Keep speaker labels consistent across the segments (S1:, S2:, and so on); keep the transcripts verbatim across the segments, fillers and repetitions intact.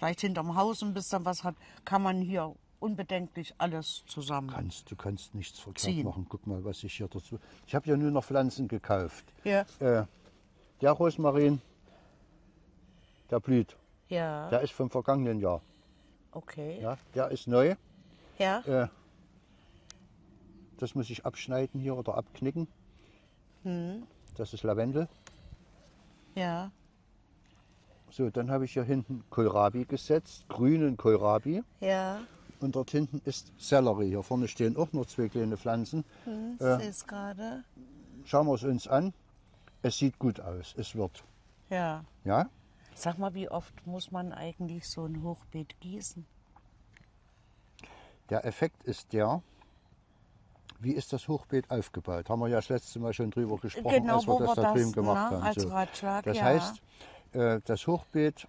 S1: vielleicht hinterm Haus ein bisschen was hat, kann man hier unbedenklich alles zusammen.
S2: Kannst, du kannst nichts verkehrt
S1: Ziehen.
S2: machen. Guck mal, was ich hier dazu... Ich habe ja nur noch Pflanzen gekauft.
S1: Ja.
S2: Äh, der Rosmarin, der blüht.
S1: Ja.
S2: Der ist vom vergangenen Jahr.
S1: Okay.
S2: Ja, der ist neu.
S1: Ja.
S2: Äh, das muss ich abschneiden hier oder abknicken.
S1: Hm.
S2: Das ist Lavendel.
S1: Ja.
S2: So, dann habe ich hier hinten Kohlrabi gesetzt, grünen Kohlrabi.
S1: Ja.
S2: Und dort hinten ist Sellerie. Hier vorne stehen auch noch zwei kleine Pflanzen.
S1: Hm, ich
S2: Äh,
S1: sehe es gerade.
S2: Schauen wir es uns an. Es sieht gut aus. Es wird.
S1: Ja.
S2: Ja?
S1: Sag mal, wie oft muss man eigentlich so ein Hochbeet gießen?
S2: Der Effekt ist der, wie ist das Hochbeet aufgebaut? Haben wir ja das letzte Mal schon drüber gesprochen,
S1: Genau,
S2: als wir
S1: wo
S2: das
S1: wir
S2: da drüben
S1: das,
S2: gemacht
S1: ne,
S2: haben.
S1: als Ratschlag,
S2: Das
S1: ja.
S2: heißt, äh, das Hochbeet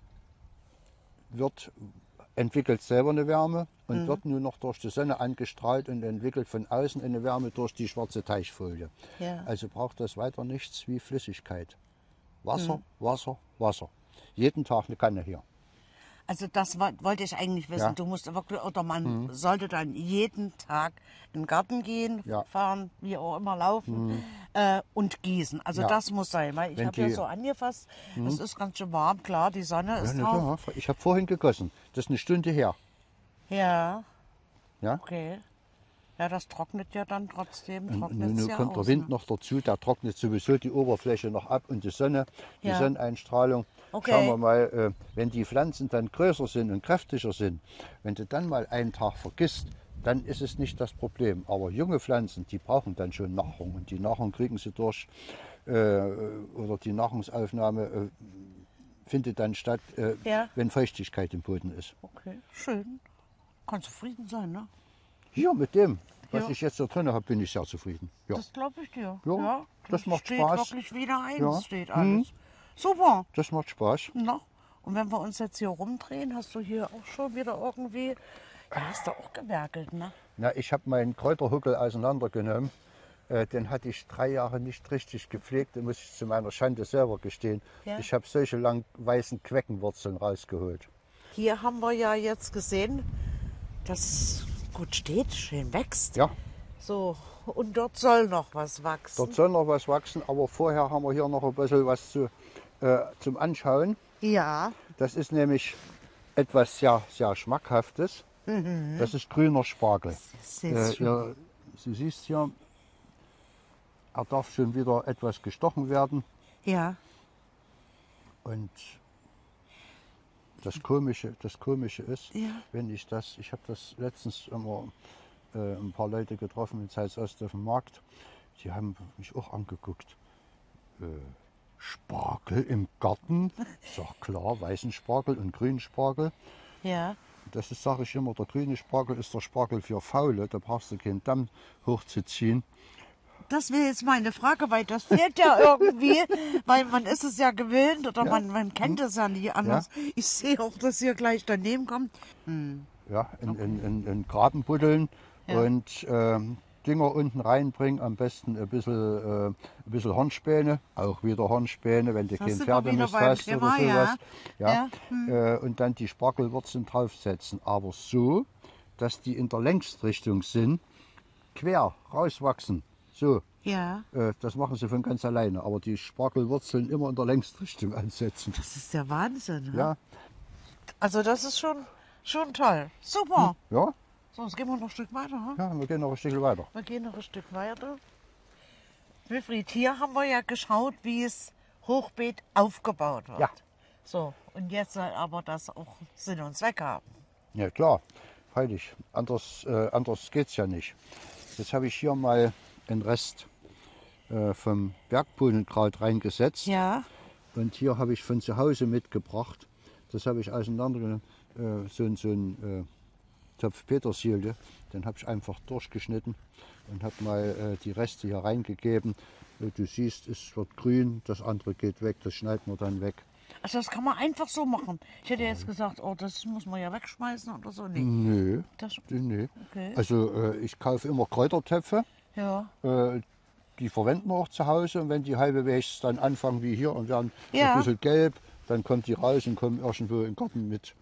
S2: wird, entwickelt selber eine Wärme und
S1: Mhm.
S2: wird nur noch durch die Sonne angestrahlt und entwickelt von außen eine Wärme durch die schwarze Teichfolie.
S1: Ja.
S2: Also braucht das weiter nichts wie Flüssigkeit. Wasser,
S1: Mhm.
S2: Wasser, Wasser. Jeden Tag eine Kanne hier.
S1: Also das wa- wollte ich eigentlich wissen.
S2: Ja.
S1: Du musst wirklich, oder man sollte dann jeden Tag in den Garten gehen,
S2: Ja.
S1: fahren, wie auch immer laufen äh, und gießen. Also
S2: Ja.
S1: das muss sein, weil ich
S2: Wenn
S1: habe ja
S2: die-
S1: so angefasst, es ist ganz schön warm, klar, die Sonne
S2: Ja,
S1: ist
S2: na
S1: drauf.
S2: klar. Ich habe vorhin gegossen. Das ist eine Stunde her.
S1: Ja,
S2: Ja?
S1: okay. Ja, das trocknet ja dann trotzdem,
S2: Und
S1: trocknet
S2: nun
S1: es ja
S2: kommt der
S1: aus,
S2: Wind
S1: ne?
S2: noch dazu, der trocknet sowieso die Oberfläche noch ab und die Sonne, die
S1: Ja.
S2: Sonneneinstrahlung.
S1: Okay.
S2: Schauen wir mal, äh, wenn die Pflanzen dann größer sind und kräftiger sind, wenn du dann mal einen Tag vergisst, dann ist es nicht das Problem. Aber junge Pflanzen, die brauchen dann schon Nahrung und die Nahrung kriegen sie durch, äh, oder die Nahrungsaufnahme äh, findet dann statt, äh,
S1: Ja.
S2: wenn Feuchtigkeit im Boden ist.
S1: Okay, schön. Kann zufrieden sein, ne?
S2: Hier mit dem, was
S1: Ja.
S2: ich jetzt da drin habe, bin ich sehr zufrieden. Ja.
S1: Das glaube ich dir.
S2: Ja, das macht
S1: steht
S2: Spaß.
S1: wirklich wieder eins,
S2: Ja.
S1: steht
S2: Mhm.
S1: alles. Super.
S2: Das macht Spaß.
S1: Na? Und wenn wir uns jetzt hier rumdrehen, hast du hier auch schon wieder irgendwie, ja, hast du auch gewerkelt, ne?
S2: Na, ich habe meinen Kräuterhuckel auseinandergenommen. Äh, den hatte ich drei Jahre nicht richtig gepflegt. Den muss ich zu meiner Schande selber gestehen.
S1: Ja.
S2: Ich habe solche lang weißen Queckenwurzeln rausgeholt.
S1: Hier haben wir ja jetzt gesehen, dass gut steht, schön wächst.
S2: Ja,
S1: So, und dort soll noch was wachsen.
S2: dort soll noch was wachsen, aber vorher haben wir hier noch ein bisschen was zu, äh, zum Anschauen.
S1: Ja,
S2: Das ist nämlich etwas sehr, sehr Schmackhaftes. Das ist grüner Spargel.
S1: ist jetzt
S2: Äh,
S1: schön.
S2: ihr, du siehst hier, er darf schon wieder etwas gestochen werden.
S1: Ja,
S2: Und das Komische, das Komische ist,
S1: Ja.
S2: wenn ich das, ich habe das letztens immer äh, ein paar Leute getroffen in Zeitsost auf dem Markt, die haben mich auch angeguckt. Äh, Spargel im Garten? Ich sag klar, weißen Spargel und grünen Spargel.
S1: ja.
S2: Das ist, sage ich immer, der grüne Spargel ist der Spargel für Faule, da brauchst du keinen Damm hochzuziehen.
S1: Das wäre jetzt meine Frage, weil das fehlt ja irgendwie, weil man ist es ja gewöhnt oder
S2: Ja.
S1: man, man kennt es ja nie anders. Ich sehe auch, dass hier gleich daneben kommt.
S2: Ja, in, in, in, in Graben buddeln
S1: Ja.
S2: und ähm, Dinger unten reinbringen, am besten ein bisschen, äh, ein bisschen Hornspäne, auch wieder Hornspäne, wenn du
S1: Da
S2: kein
S1: sind wir wieder
S2: Pferdemist
S1: beim
S2: hast
S1: Thema,
S2: oder sowas.
S1: ja.
S2: Ja. Äh, und dann die Spargelwurzeln draufsetzen, aber so, dass die in der Längsrichtung sind, quer rauswachsen. So,
S1: Ja,
S2: äh, das machen sie von ganz alleine, aber die Spargelwurzeln immer in der Längsrichtung ansetzen.
S1: das ist der Wahnsinn. Ne?
S2: Ja,
S1: Also das ist schon, schon toll. Super.
S2: ja,
S1: So, jetzt gehen wir noch ein Stück weiter. Ne?
S2: ja, wir gehen noch ein Stück weiter.
S1: Wir gehen noch ein Stück weiter. Wilfried, hier haben wir ja geschaut, wie es Hochbeet aufgebaut wird.
S2: Ja.
S1: So, und jetzt soll aber das auch Sinn und Zweck haben.
S2: Ja klar, freilich. Anders, äh, anders geht es ja nicht. Jetzt habe ich hier mal einen Rest äh, vom Bergbohnenkraut reingesetzt.
S1: Ja.
S2: Und hier habe ich von zu Hause mitgebracht. Das habe ich auseinandergenommen. Äh, so, ein- so ein äh, Topf Petersilie. Den habe ich einfach durchgeschnitten und habe mal äh, die Reste hier reingegeben. Äh, Du siehst, es wird grün, das andere geht weg, das schneiden wir dann weg.
S1: Also das kann man einfach so machen. Ich hätte jetzt gesagt, oh, das muss man ja wegschmeißen oder so. Nee.
S2: Nö,
S1: Das,
S2: nö.
S1: okay.
S2: Also äh, ich kaufe immer Kräutertöpfe.
S1: Ja.
S2: Äh, die verwenden wir auch zu Hause und wenn die halbwegs dann anfangen wie hier und werden
S1: Ja.
S2: ein bisschen gelb, dann kommt die raus und kommen irgendwo im Garten mit